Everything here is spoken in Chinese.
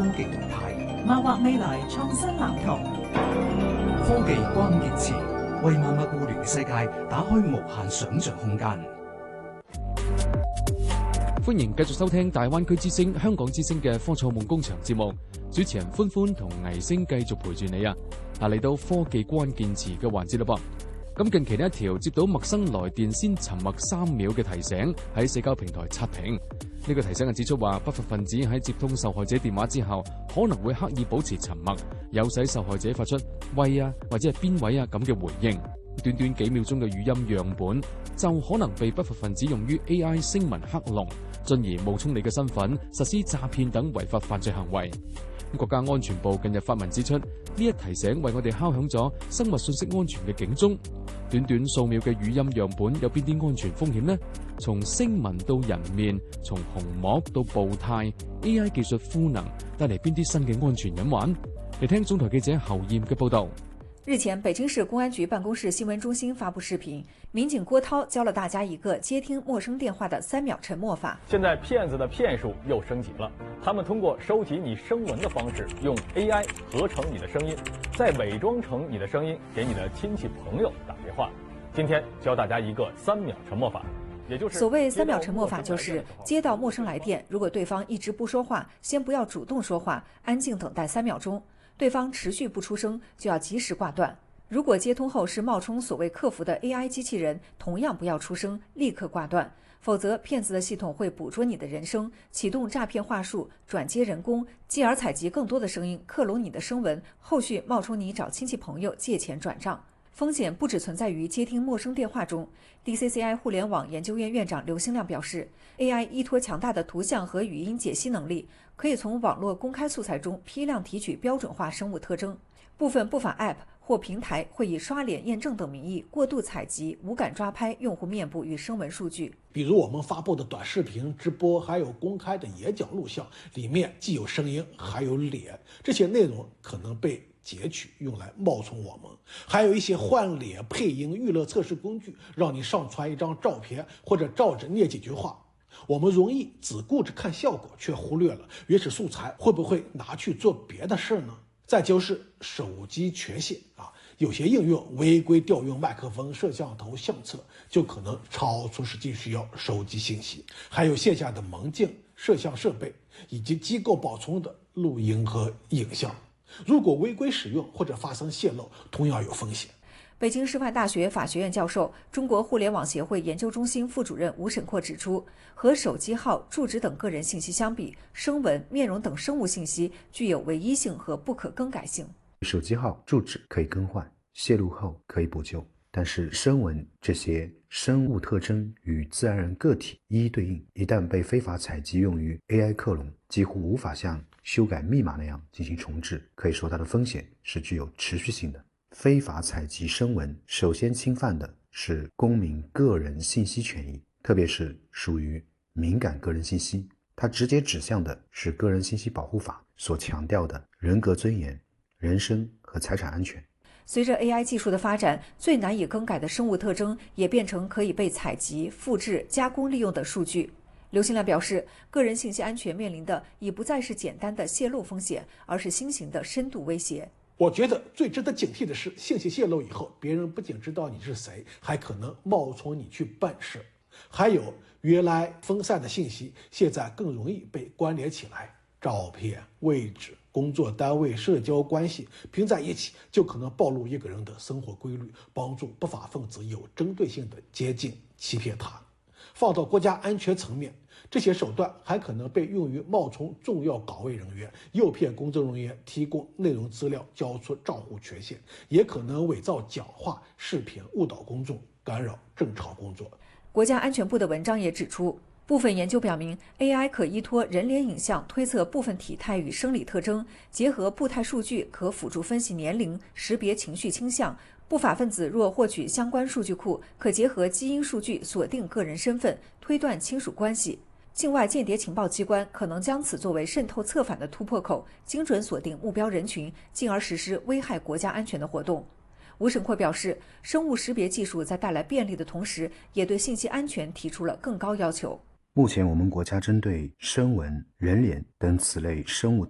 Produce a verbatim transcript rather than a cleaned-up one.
科技動態， 謀劃未來創新藍圖。 科技關鍵詞為萬物互聯嘅世界打開無限想像空間。 歡迎繼續收聽大灣區之聲、香港之聲嘅科創夢工場節目，主持人歡歡同倪星繼續陪住你啊！嗱，嚟到科技關鍵詞嘅環節啦噃。咁近期呢一條接到陌生來電先沉默三秒嘅提醒喺社交平台刷屏。呢個提醒係指出話，不法分子喺接通受害者電話之後，可能會刻意保持沉默，誘使受害者發出喂啊或者係邊位啊咁嘅回應。短短幾秒鐘嘅語音樣本就可能被不法分子用於 A I 聲紋克隆，進而冒充你嘅身份，實施詐騙等違法犯罪行為。國家安全部近日發文指出，呢一提醒為我哋敲響咗生物信息安全嘅警鐘。短短數秒嘅語音樣本有邊啲安全風險呢？從聲紋到人面，從虹膜到步態 ，A I 技術賦能帶嚟邊啲新嘅安全隱患？嚟聽總台記者侯艷嘅報道。 日前，北京市公安局辦公室新聞中心發布視頻，民警郭濤教了大家一個接聽陌生電話的三秒沉默法。 現在騙子的騙術又升級了，他們通過收集你聲紋的方式，用 A I 合成你的聲音，再偽裝成你的聲音給你的親戚朋友打電話。今天教大家一個三秒沉默法，也就是所謂三秒沉默法，就是接到陌生來電，如果對方一直不說話，先不要主動說話，安靜等待三秒鐘。對方持續不出聲，就要及時掛斷。如果接通後是冒充所謂客服的 A I 機器人，同樣不要出聲，立刻掛斷，否則騙子的系統會捕捉你的人聲，啟動詐騙話術，轉接人工，繼而採集更多的聲音，克隆你的聲紋，後續冒充你找親戚朋友借錢轉賬。風險不只存在於接聽陌生電話中。D C C I 互聯網研究院院長劉興亮表示 ，A I 依託強大的圖像和語音解析能力，可以從網絡公開素材中批量提取標準化生物特徵。部分不法 App 或平台會以刷臉驗證等名義過度採集、無感抓拍用戶面部與聲紋數據。 比如我們發布的短視頻、直播，還有公開的演講錄像，裡面既有聲音，還有臉，這些內容可能被截取用來冒充我們。還有一些換臉配音娛樂測試工具，讓你上傳一張照片或者照着念幾句話。我們容易只顧着看效果，卻忽略了原始素材會不會拿去做別的事呢？再就是手機權限啊，有些應用違規調用麥克風、攝像頭、相冊，就可能超出實際需要收集信息。還有線下的門禁、攝像設備以及機構保存的錄音和影像，如果違規使用或者發生洩漏，同樣有風險。 北京師範大學法學院教授、中國互聯網協會研究中心副主任吳沈闊指出，和手機號、住址等個人信息相比，聲紋、面容等生物信息具有唯一性和不可更改性。 手機號、住址可以更換，洩露後可以補救，但是聲紋這些生物特徵與自然人個體一一對應，一旦被非法採集用於 A I 克隆，幾乎無法像修改密碼那樣進行重置，可以說它的風險是具有持續性的。非法採集聲紋，首先侵犯的是公民個人信息權益，特別是屬於敏感個人信息，它直接指向的是個人信息保護法所強調的人格尊嚴、人身和財產安全。 隨着 A I 技術的發展，最難以更改的生物特徵也變成可以被採集、複製、加工利用的數據。劉興亮表示，個人信息安全面臨的已不再是簡單的洩露風險，而是新型的深度威脅。 我覺得最值得警惕的是，信息洩露以後，別人不僅知道你是誰，還可能冒充你去辦事。還有原來分散的信息，現在更容易被關聯起來，照片、位置、工作單位、社交關係拼在一起，就可能暴露一個人的生活規律，幫助不法分子有針對性的接近、欺騙他。放到國家安全層面，這些手段還可能被用於冒充重要崗位人員，誘騙公職人員提供內容資料、交出賬戶權限，也可能偽造講話、視頻誤導公眾，干擾正常工作。 國家安全部的文章也指出，部分研究表明 ，A I 可依託人臉影像推測部分體態與生理特徵，結合步態數據可輔助分析年齡、識別情緒傾向。不法分子若獲取相關數據庫，可結合基因數據鎖定個人身份，推斷親屬關係。境外間諜情報機關可能將此作為滲透策反的突破口，精準鎖定目標人群，進而實施危害國家安全的活動。吳沈闊表示，生物識別技術在帶來便利的同時，也對信息安全提出了更高要求。 目前我們國家針對聲紋、人臉等此類生物